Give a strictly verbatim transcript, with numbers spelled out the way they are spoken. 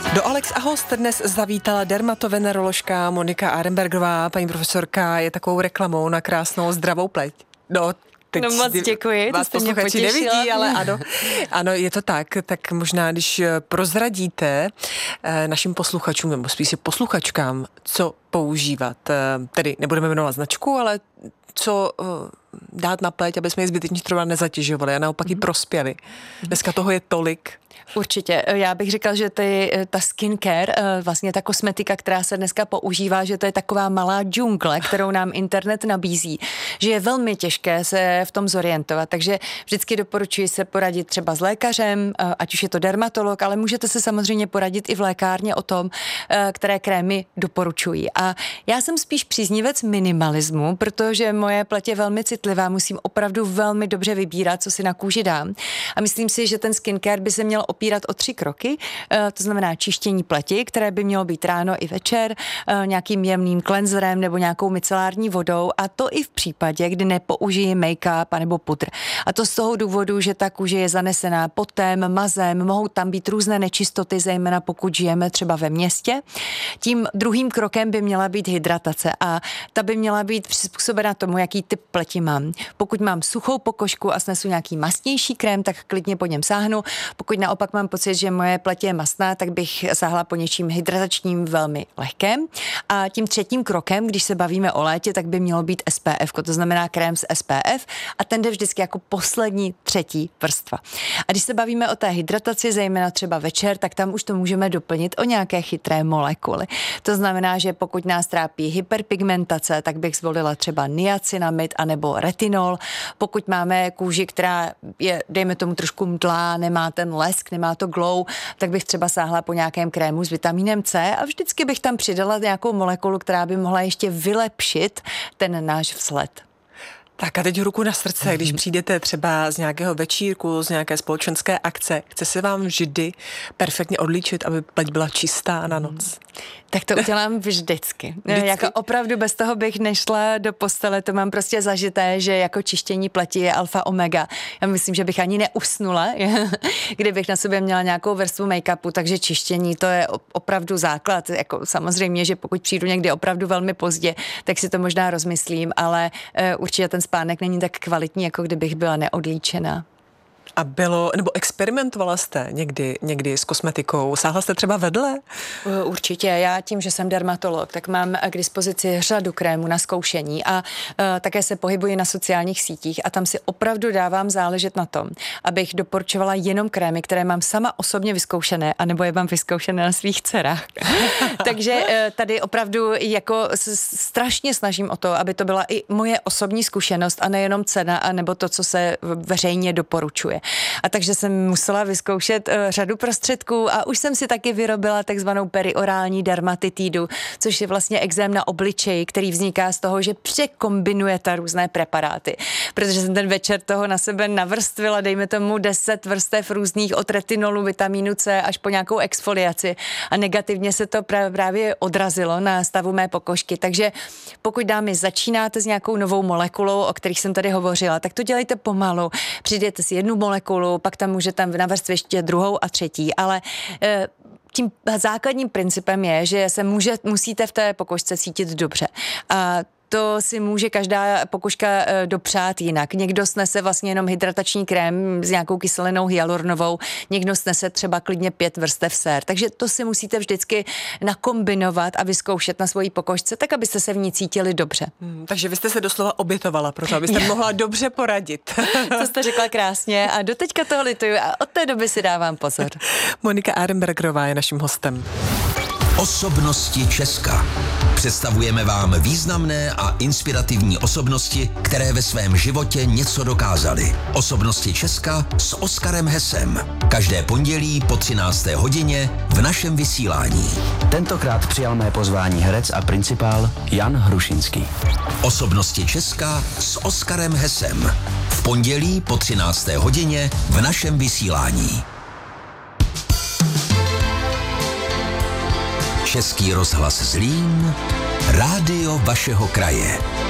Do Alex a host dnes zavítala dermatoveneroložka Monika Arenbergerová. Paní profesorka je takovou reklamou na krásnou zdravou pleť. No, teď no moc děkuji, vás to jste mě posluchači potěšila. Nevidí, ale ano, ano, je to tak. Tak možná, když prozradíte našim posluchačům, nebo spíš posluchačkám, co používat. Tedy nebudeme jmenovat značku, ale co dát na pleť, aby jsme ji zbytečně třeba nezatěžovali a naopak ji prospěli. Dneska toho je tolik. Určitě. Já bych říkal, že ty, ta skincare, vlastně ta kosmetika, která se dneska používá, že to je taková malá džungle, kterou nám internet nabízí, že je velmi těžké se v tom zorientovat. Takže vždycky doporučuji se poradit třeba s lékařem, ať už je to dermatolog, ale můžete se samozřejmě poradit i v lékárně o tom, které krémy doporučují. A já jsem spíš příznivec minimalismu, protože moje pleť je velmi citlivá, musím opravdu velmi dobře vybírat, co si na kůži dám. A myslím si, že ten skincare by se měl opírat o tři kroky, to znamená čištění pleti, které by mělo být ráno i večer, nějakým jemným cleanserem nebo nějakou micelární vodou, a to i v případě, kdy nepoužiji make-up nebo pudr. A to z toho důvodu, že ta kůže je zanesená potem, mazem, mohou tam být různé nečistoty, zejména pokud žijeme třeba ve městě. Tím druhým krokem by měla být hydratace a ta by měla být přizpůsobena tomu, jaký typ pleti mám. Pokud mám suchou pokožku a snesu nějaký mastnější krém, tak klidně po něm sáhnu. Pokud naopak mám pocit, že moje pleť je mastná, tak bych sáhla po něčím hydratačním velmi lehkém. A tím třetím krokem, když se bavíme o létě, tak by mělo být S P F, to znamená krém s S P F, a ten jde vždycky jako poslední třetí vrstva. A když se bavíme o té hydrataci, zejména třeba večer, tak tam už to můžeme doplnit o nějaké chytré molekuly. To znamená, že pokud nás trápí hyperpigmentace, tak bych zvolila třeba niacinamid anebo retinol. Pokud máme kůži, která je, dejme tomu, trošku mdlá, nemá ten lesk, nemá to glow, tak bych třeba sáhla po nějakém krému s vitamínem C a vždycky bych tam přidala nějakou molekulu, která by mohla ještě vylepšit ten náš vzhled. Tak a teď ruku na srdce, když přijdete třeba z nějakého večírku, z nějaké společenské akce, chce se vám vždy perfektně odlíčit, aby pleť byla čistá na noc? Tak to udělám vždycky. vždycky. Jako opravdu bez toho bych nešla do postele, to mám prostě zažité, že jako čištění pleti je alfa omega. Já myslím, že bych ani neusnula, kdybych na sobě měla nějakou vrstvu make-upu, takže čištění to je opravdu základ. Jako samozřejmě, že pokud přijdu někdy opravdu velmi pozdě, tak si to možná rozmyslím, ale uh, určitě ten spánek není tak kvalitní, jako kdybych byla neodlíčená. A bylo, nebo experimentovala jste někdy, někdy s kosmetikou? Sáhla jste třeba vedle? Určitě. Já tím, že jsem dermatolog, tak mám k dispozici řadu krémů na zkoušení a uh, také se pohybuji na sociálních sítích a tam si opravdu dávám záležet na tom, abych doporučovala jenom krémy, které mám sama osobně vyzkoušené, anebo je mám vyzkoušené na svých dcerách. Takže uh, tady opravdu jako strašně snažím o to, aby to byla i moje osobní zkušenost a nejenom cena, anebo to, co se veřejně doporučuje. A takže jsem musela vyzkoušet uh, řadu prostředků a už jsem si taky vyrobila takzvanou periorální dermatitidu, což je vlastně ekzém na obličeji, který vzniká z toho, že překombinujete různé preparáty. Protože jsem ten večer toho na sebe navrstvila, dejme tomu deset vrstev různých od retinolu, vitamínu C až po nějakou exfoliaci a negativně se to právě odrazilo na stavu mé pokožky. Takže pokud, dámy, začínáte s nějakou novou molekulou, o kterých jsem tady hovořila, tak to dělejte pomalu. Přijděte si jednu molekulu, pak tam můžete navrstvit ještě druhou a třetí, ale e, tím základním principem je, že se může, musíte v té pokožce cítit dobře. A to si může každá pokožka e, dopřát jinak. Někdo snese vlastně jenom hydratační krém s nějakou kyselinou hyaluronovou, někdo snese třeba klidně pět vrstev sér. Takže to si musíte vždycky nakombinovat a vyzkoušet na svojí pokožce, tak abyste se v ní cítili dobře. Hmm, takže vy jste se doslova obětovala proto, abyste mohla dobře poradit. To jste řekla krásně a doteďka toho lituju a od té doby si dávám pozor. Monika Arenbergerová je naším hostem. Osobnosti Česka. Představujeme vám významné a inspirativní osobnosti, které ve svém životě něco dokázaly. Osobnosti Česka s Oskarem Hesem. Každé pondělí po třinácté hodině v našem vysílání. Tentokrát přijal mé pozvání herec a principál Jan Hrušinský. Osobnosti Česka s Oskarem Hesem. V pondělí po třinácté hodině v našem vysílání. Český rozhlas Zlín, rádio vašeho kraje.